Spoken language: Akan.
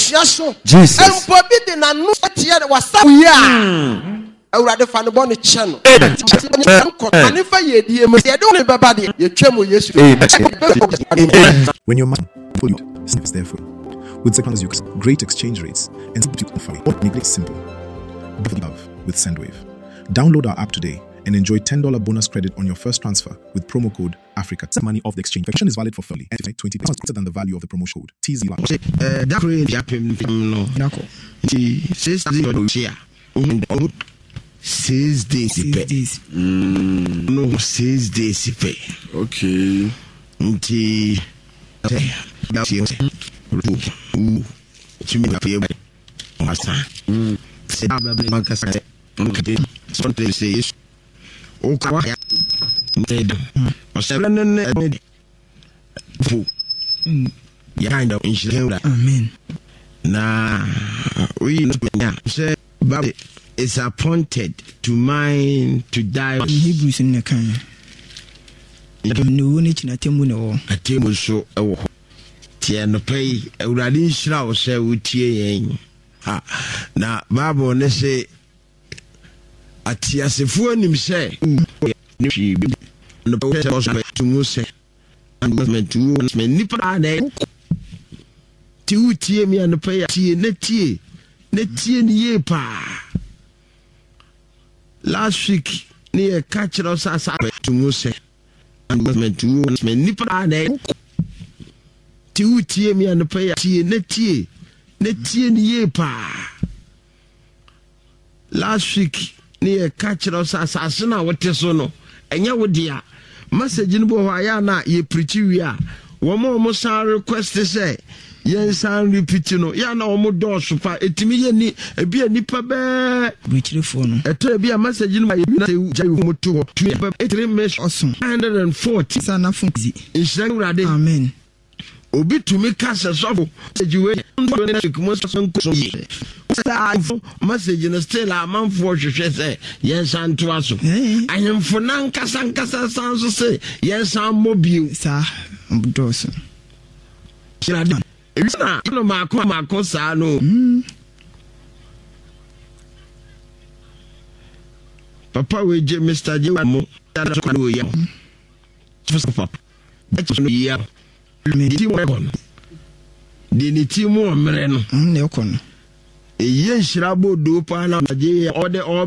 Abushiaso. Jesus. And forbid na no tier was some year. Awurade fa ne bɔ ne kyɛ no. And if I don't have body, you tremble yes. When your man is therefore with Second Use great exchange rates and what neglect simple. Love with Sendwave. Download our app today and enjoy $10 bonus credit on your first transfer with promo code Africa. Money off the exchange. Action is valid for fully 20% greater than the value of the promotion code. TZ. Six days. No, 6 days pay. Okay. Amen. Nah, we say is appointed to mine to die. Hebrews in the can. No need to tell you. A table show a tiano pay a radin shroud say with tea. Now, Bible, let's say a tiasifu him say, she be the post to Muse and movement to nipper. Two tea me and the pay a tea, netie ye pa. Last week near catch us as to Muse and movement to nipper. Two tea me and the pay a tea, netie ye pa. Last week near catch us as what is no and ya would dear message in Bohayana ye pretty we are. One more must request to say. Yes, I'm repeating. Ya na omo do sofa etimi ni ebi anipa be reaching phone. Eto be a message in my jai moto to 3 mesh awesome 140 sana funzi. Inshallah. Amen. Obi to me kasa so ejiwe message in still a man for hwehwe say yes anto aso. Ayemfo nan kasa sanso say yes am mobile sa mbodoso. Na no mako sa no papa we je Mr. J mo da ko ya papa no ya me ti mo kon de ni ti mo mre no ne kon e ye nshira bodo pa na je